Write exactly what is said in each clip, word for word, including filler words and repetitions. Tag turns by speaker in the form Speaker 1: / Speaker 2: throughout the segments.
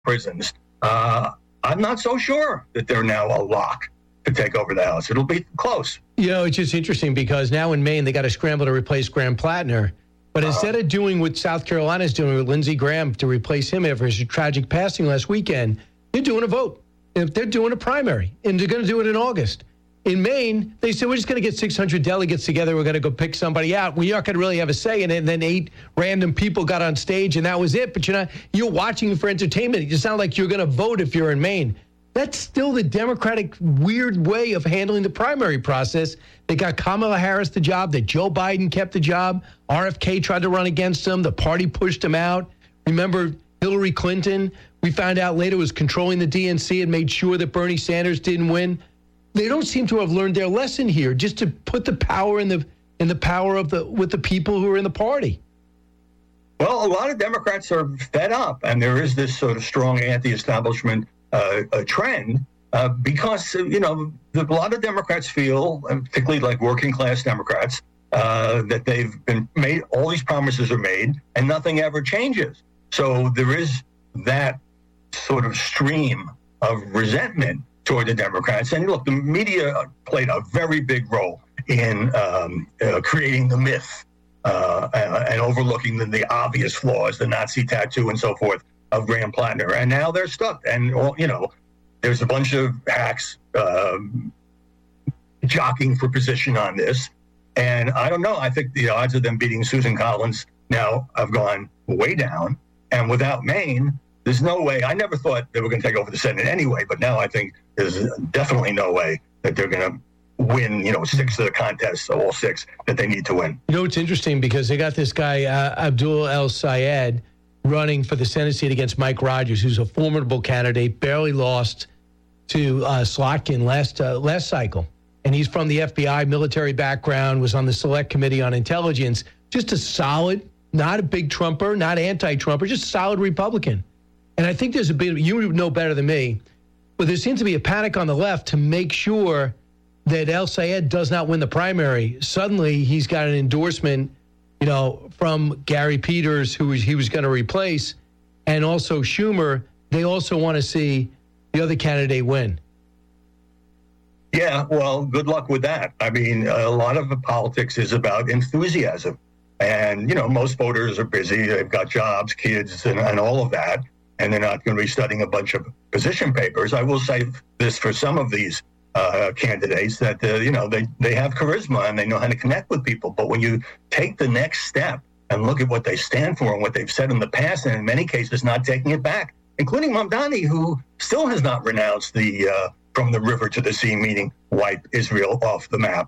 Speaker 1: prisons. Uh, I'm not so sure that they're now a lock to take over the House. It'll be close.
Speaker 2: You know, it's just interesting because now in Maine, they got to scramble to replace Graham Plattner. But instead of doing what South Carolina's doing with Lindsey Graham to replace him after his tragic passing last weekend, they're doing a vote. If they're doing a primary, and they're going to do it in August. In Maine, they said, we're just going to get six hundred delegates together. We're going to go pick somebody out. We're not going to really have a say in it. And then eight random people got on stage, and that was it. But you're not, you're watching for entertainment. You sound like you're going to vote if you're in Maine. That's still the Democratic weird way of handling the primary process. They got Kamala Harris the job, that Joe Biden kept the job. R F K tried to run against him. The party pushed him out. Remember Hillary Clinton? We found out later was controlling the D N C and made sure that Bernie Sanders didn't win. They don't seem to have learned their lesson here, just to put the power in the in the power of the with the people who are in the party.
Speaker 1: Well, a lot of Democrats are fed up, and there is this sort of strong anti-establishment uh, a trend uh, because, you know, the, a lot of Democrats feel, and particularly like working class Democrats, uh, that they've been made, all these promises are made, and nothing ever changes. So there is that sort of stream of resentment toward the Democrats. And look, the media played a very big role in um, uh, creating the myth uh, and overlooking the, the obvious flaws, the Nazi tattoo and so forth of Graham Plattner. And now they're stuck. And, you know, there's a bunch of hacks um, jockeying for position on this. And I don't know. I think the odds of them beating Susan Collins now have gone way down. And without Maine, there's no way. I never thought they were going to take over the Senate anyway, but now I think there's definitely no way that they're going to win, you know, six of the contests, all six that they need to win.
Speaker 2: You know, it's interesting because they got this guy, uh, Abdul El-Sayed, running for the Senate seat against Mike Rogers, who's a formidable candidate, barely lost to uh, Slotkin last uh, last cycle. And he's from the F B I, military background, was on the Select Committee on Intelligence. Just a solid, not a big Trumper, not anti-Trumper, just a solid Republican. And I think there's a bit, you know better than me, but there seems to be a panic on the left to make sure that El-Sayed does not win the primary. Suddenly, he's got an endorsement, you know, from Gary Peters, who he was going to replace, and also Schumer. They also want to see the other candidate win.
Speaker 1: Yeah, well, good luck with that. I mean, a lot of the politics is about enthusiasm. And, you know, most voters are busy. They've got jobs, kids, and, and all of that. And they're not going to be studying a bunch of position papers. I will say this for some of these uh, candidates that, uh, you know, they, they have charisma and they know how to connect with people. But when you take the next step and look at what they stand for and what they've said in the past, and in many cases not taking it back, including Mamdani, who still has not renounced the uh, from the river to the sea, meaning wipe Israel off the map.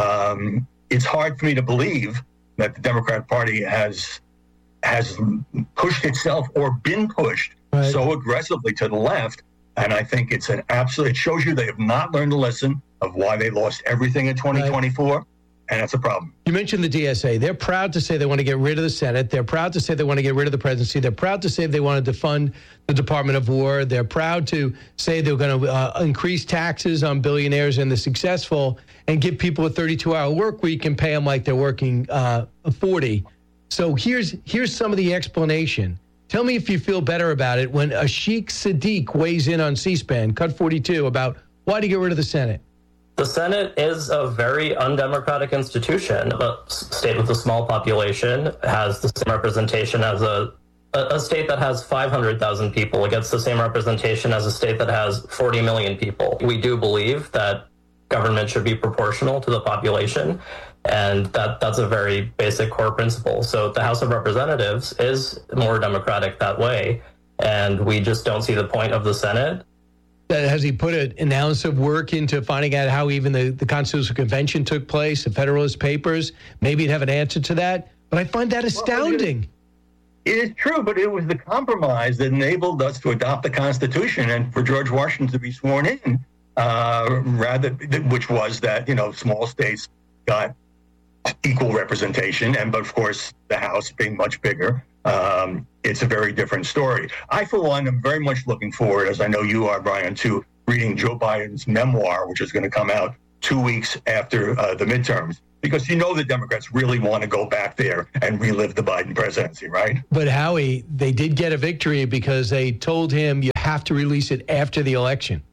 Speaker 1: Um, it's hard for me to believe that the Democrat Party has has pushed itself or been pushed right. so aggressively to the left. And I think it's an absolute, it shows you they have not learned the lesson of why they lost everything in twenty twenty-four. Right. And that's a problem.
Speaker 2: You mentioned the D S A. They're proud to say they want to get rid of the Senate. They're proud to say they want to get rid of the presidency. They're proud to say they want to defund the Department of War. They're proud to say they're going to uh, increase taxes on billionaires and the successful and give people a thirty-two hour work week and pay them like they're working uh, forty. So here's here's some of the explanation. Tell me if you feel better about it when Ashik Sadiq weighs in on C-SPAN, Cut forty-two, about why to get rid of the Senate.
Speaker 3: The Senate is a very undemocratic institution. A state with a small population has the same representation as a, a state that has five hundred thousand people against the same representation as a state that has forty million people. We do believe that government should be proportional to the population, and that that's a very basic core principle. So the House of Representatives is more democratic that way, and we just don't see the point of the Senate.
Speaker 2: Has he put an ounce of work into finding out how even the, the Constitutional Convention took place, the Federalist Papers? Maybe he'd have an answer to that. But I find that astounding.
Speaker 1: Well, it, is, it is true, but it was the compromise that enabled us to adopt the Constitution and for George Washington to be sworn in, uh, rather, which was that, you know, small states got equal representation. And, but of course, the House being much bigger, um, it's a very different story. I, for one, am very much looking forward, as I know you are, Brian, to reading Joe Biden's memoir, which is going to come out two weeks after uh, the midterms, because you know the Democrats really want to go back there and relive the Biden presidency, right?
Speaker 2: But Howie, they did get a victory because they told him you have to release it after the election.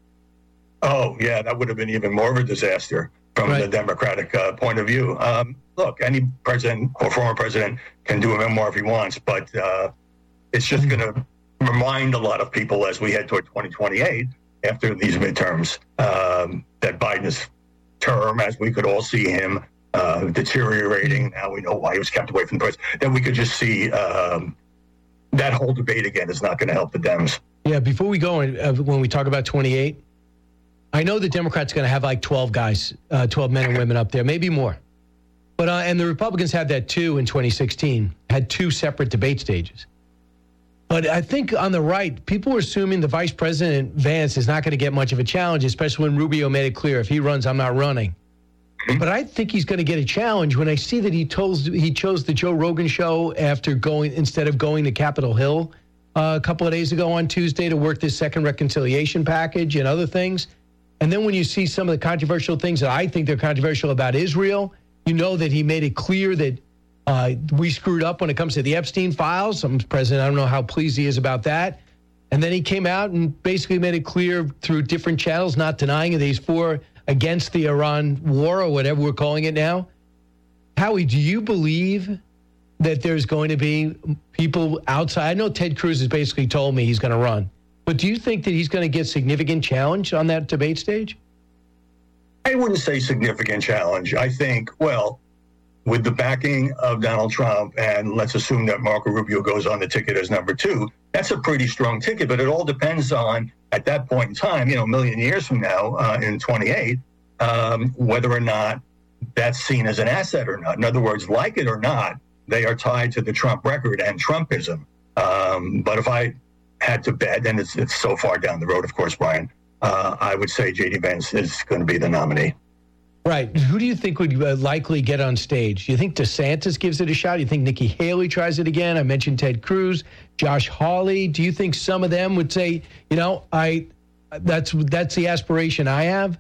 Speaker 1: Oh, yeah, that would have been even more of a disaster from right. the Democratic uh, point of view. Um, look, any president or former president can do a memoir if he wants, but uh, it's just going to remind a lot of people as we head toward twenty twenty-eight after these midterms um, that Biden's term, as we could all see him uh, deteriorating, now we know why he was kept away from the press, then we could just see um, that whole debate again is not going to help the Dems.
Speaker 2: Yeah, before we go, uh, when we talk about twenty-eight, I know the Democrats are going to have like twelve guys, uh, twelve men and women up there, maybe more. But uh, and the Republicans had that too in twenty sixteen, had two separate debate stages. But I think on the right, people were assuming the Vice President Vance is not going to get much of a challenge, especially when Rubio made it clear, if he runs, I'm not running. But I think he's going to get a challenge when I see that he told, he chose the Joe Rogan show after going, instead of going to Capitol Hill uh, a couple of days ago on Tuesday to work this second reconciliation package and other things. And then when you see some of the controversial things that I think they're controversial about Israel, you know that he made it clear that uh, we screwed up when it comes to the Epstein files. Some president, I don't know how pleased he is about that. And then he came out and basically made it clear through different channels, not denying that he's for against the Iran war or whatever we're calling it now. Howie, do you believe that there's going to be people outside? I know Ted Cruz has basically told me he's going to run. But do you think that he's going to get significant challenge on that debate stage?
Speaker 1: I wouldn't say significant challenge. I think, well, with the backing of Donald Trump, and let's assume that Marco Rubio goes on the ticket as number two, that's a pretty strong ticket. But it all depends on, at that point in time, you know, a million years from now, uh, in twenty-eight, um, whether or not that's seen as an asset or not. In other words, like it or not, they are tied to the Trump record and Trumpism. Um, but if I had to bet, and it's, it's so far down the road, of course, Brian, uh, I would say J D Vance is going to be the nominee.
Speaker 2: Right. Who do you think would uh, likely get on stage? Do you think DeSantis gives it a shot? Do you think Nikki Haley tries it again? I mentioned Ted Cruz, Josh Hawley. Do you think some of them would say, you know, I that's that's the aspiration I have?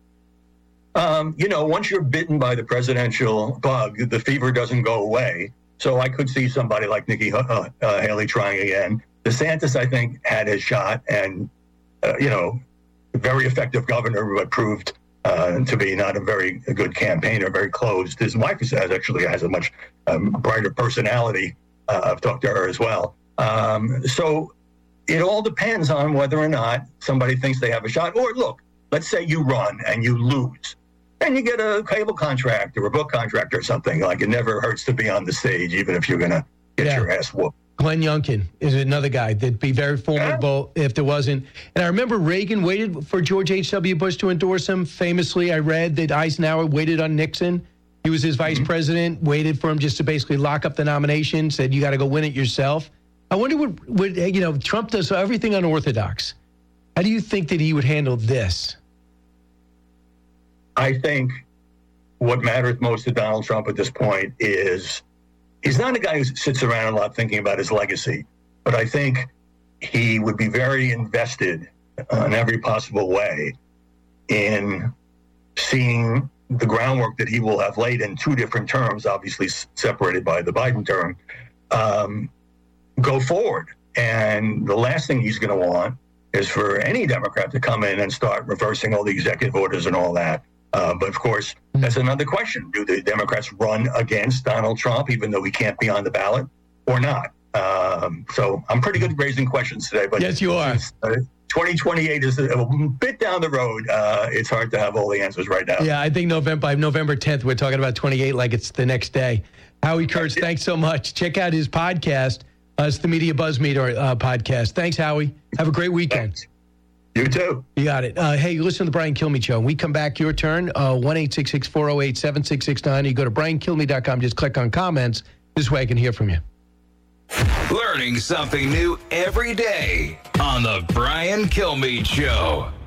Speaker 1: Um, you know, once you're bitten by the presidential bug, the fever doesn't go away. So I could see somebody like Nikki uh, uh, Haley trying again. DeSantis, I think, had his shot, and, uh, you know, very effective governor, but proved uh, to be not a very good campaigner, very closed. His wife has actually has a much um, brighter personality. Uh, I've talked to her as well. Um, so it all depends on whether or not somebody thinks they have a shot. Or look, let's say you run and you lose, and you get a cable contract or a book contract or something. Like, it never hurts to be on the stage, even if you're going to get yeah. your ass whooped.
Speaker 2: Glenn Youngkin is another guy that'd be very formidable yeah. if there wasn't. And I remember Reagan waited for George H W. Bush to endorse him. Famously, I read that Eisenhower waited on Nixon. He was his vice mm-hmm. president, waited for him just to basically lock up the nomination, said, you got to go win it yourself. I wonder what, what, you know, Trump does everything unorthodox. How do you think that he would handle this?
Speaker 1: I think what matters most to Donald Trump at this point is he's not a guy who sits around a lot thinking about his legacy, but I think he would be very invested in every possible way in seeing the groundwork that he will have laid in two different terms, obviously separated by the Biden term, um, go forward. And the last thing he's going to want is for any Democrat to come in and start reversing all the executive orders and all that. Uh, but, of course, that's another question. Do the Democrats run against Donald Trump, even though he can't be on the ballot, or not? Um, so I'm pretty good at raising questions today. But
Speaker 2: yes, you are.
Speaker 1: Uh, twenty twenty-eight is a bit down the road. Uh, it's hard to have all the answers right now.
Speaker 2: Yeah, I think November by November tenth, we're talking about twenty-eight like it's the next day. Howie Kurtz, yeah. thanks so much. Check out his podcast. Uh, it's the Media Buzz Meter uh, podcast. Thanks, Howie. Have a great weekend.
Speaker 1: Thanks. You too.
Speaker 2: You got it. Uh, hey, listen to the Brian Kilmeade Show. When we come back, your turn, uh, one eight six six, four oh eight, seven six six nine. You go to brian kilmeade dot com, just click on comments. This way I can hear from you.
Speaker 4: Learning something new every day on the Brian Kilmeade Show.